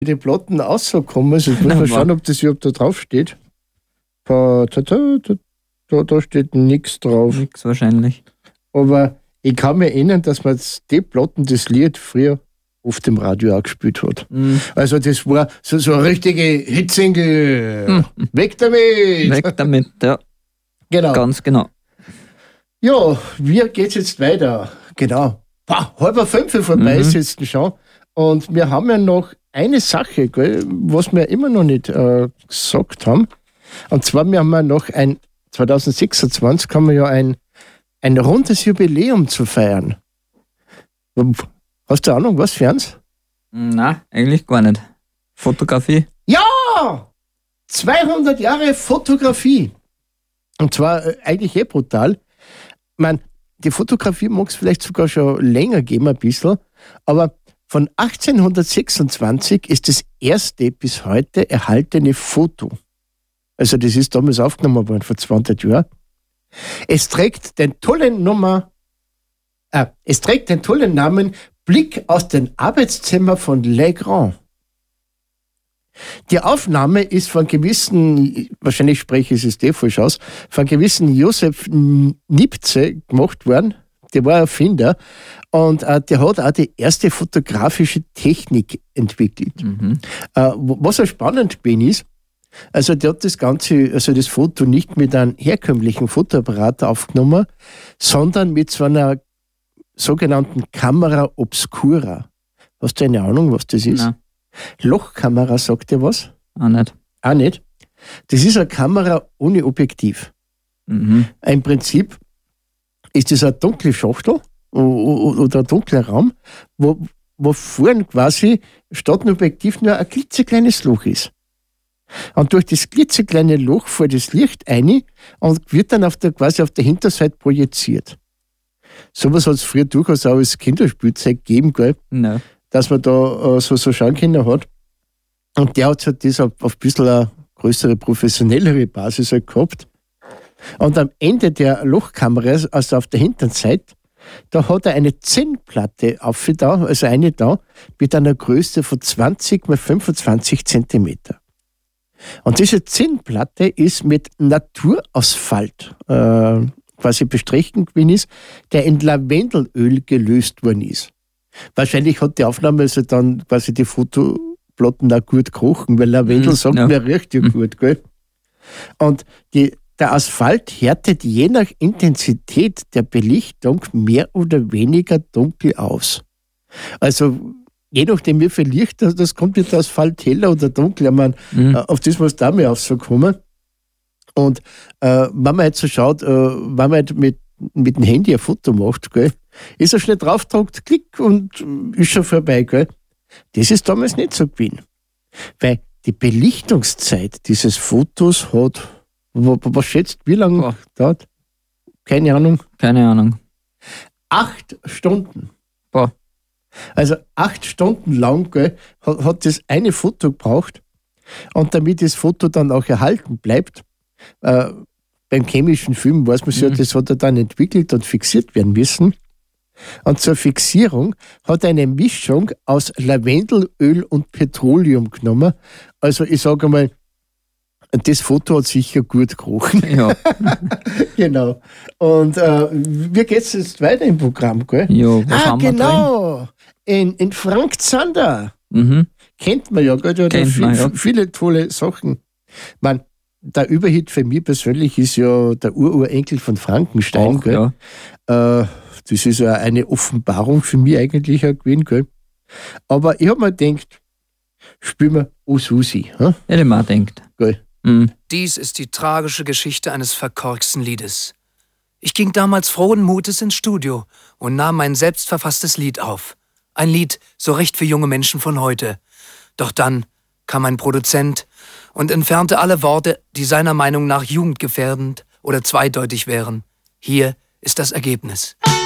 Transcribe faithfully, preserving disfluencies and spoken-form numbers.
die Platten rauskommen. Also jetzt muss man schauen, ob das überhaupt da drauf steht. Da, da, da, da steht nichts drauf. Nichts wahrscheinlich. Aber ich kann mich erinnern, dass man die Platten, das Lied früher oft im Radio auch gespielt hat. Mm. Also das war so, so eine richtige Hitsingle. Mm. Weg damit! Weg damit, ja. Genau. Ganz genau. Ja, wie geht's jetzt weiter? Genau. Boah, halb fünf vorbei mhm. ist jetzt schon. Und wir haben ja noch eine Sache, gell, was wir immer noch nicht äh, gesagt haben. Und zwar, wir haben ja noch ein, zwanzig sechsundzwanzig haben wir ja ein, ein rundes Jubiläum zu feiern. Hast du Ahnung, was für eins? Nein, eigentlich gar nicht. Fotografie? Ja! zweihundert Jahre Fotografie. Und zwar äh, eigentlich eh brutal. Ich meine, die Fotografie mag es vielleicht sogar schon länger geben, ein bisschen, aber von achtzehnhundertsechsundzwanzig ist das erste bis heute erhaltene Foto. Also das ist damals aufgenommen worden, vor zweihundert Jahren. Es trägt den tollen Nummer, äh, es trägt den tollen Namen Blick aus dem Arbeitszimmer von Legrand. Die Aufnahme ist von gewissen, wahrscheinlich spreche ich es eh falsch aus, von gewissen Josef Nipze gemacht worden. Der war Erfinder und äh, der hat auch die erste fotografische Technik entwickelt. Mhm. Äh, was auch spannend gewesen ist, also der hat das Ganze, also das Foto nicht mit einem herkömmlichen Fotoapparat aufgenommen, sondern mit so einer sogenannten Kamera Obscura. Hast du eine Ahnung, was das ist? Nein. Lochkamera, sagt dir was? Auch nicht. Auch nicht. Das ist eine Kamera ohne Objektiv. Mhm. Im Prinzip ist das eine dunkle Schachtel oder ein dunkler Raum, wo, wo vorne quasi statt ein Objektiv nur ein klitzekleines Loch ist. Und durch das klitzekleine Loch fällt das Licht rein und wird dann auf der, quasi auf der Hinterseite projiziert. Sowas hat es früher durchaus auch als Kinderspielzeug gegeben, gell? No. Dass man da äh, so, so Schaukinder hat. Und der hat halt das auf, auf ein bisschen eine größere, professionellere Basis halt gehabt. Und am Ende der Lochkamera, also auf der Hinterseite, da hat er eine Zinnplatte auf da, also eine da, mit einer Größe von zwanzig mal fünfundzwanzig Zentimeter. Und diese Zinnplatte ist mit Naturasphalt äh, quasi bestrichen gewesen ist, der in Lavendelöl gelöst worden ist. Wahrscheinlich hat die Aufnahme also dann quasi die Fotoplatten auch gut gerochen, weil Lavendel mm, sagt ja. mir richtig mm. gut, gell? Und die, der Asphalt härtet je nach Intensität der Belichtung mehr oder weniger dunkel aus. Also je nachdem, wie viel Licht das, das kommt, wird der Asphalt heller oder dunkler. Ich meine, mm. auf das muss da mal aufkommen. Und äh, wenn man jetzt so schaut, äh, wenn man jetzt mit, mit dem Handy ein Foto macht, gell, ist er schnell draufgedrückt, klick und ist schon vorbei. Gell. Das ist damals nicht so gewesen. Weil die Belichtungszeit dieses Fotos hat, was schätzt, wie lange oh. dauert? Keine Ahnung. Keine Ahnung. Acht Stunden. Boah. Also acht Stunden lang gell, hat, hat das eine Foto gebraucht. Und damit das Foto dann auch erhalten bleibt, äh, beim chemischen Film weiß man ja, mhm. das hat er dann entwickelt und fixiert werden müssen. Und zur Fixierung hat er eine Mischung aus Lavendelöl und Petroleum genommen. Also ich sage mal, das Foto hat sicher gut gerochen. Ja. Genau. Und äh, wie geht es jetzt weiter im Programm? Gell? Ja, was ah, haben wir genau. drin? In, in Frank Zander. Mhm. Kennt man ja, gell? Der hat ja viel, man, ja. viele tolle Sachen. Man, der Überhit für mich persönlich ist ja der Ururenkel von Frankenstein. Auch, gell? Ja. Äh, das ist ja eine Offenbarung für mich eigentlich auch gewesen. Gell? Aber ich habe mir gedacht, spielen wir O Susi. Hm? Ja, der mal denkt. Gell? Mhm. Dies ist die tragische Geschichte eines verkorksten Liedes. Ich ging damals frohen Mutes ins Studio und nahm mein selbstverfasstes Lied auf. Ein Lied so recht für junge Menschen von heute. Doch dann kam ein Produzent und entfernte alle Worte, die seiner Meinung nach jugendgefährdend oder zweideutig wären. Hier ist das Ergebnis.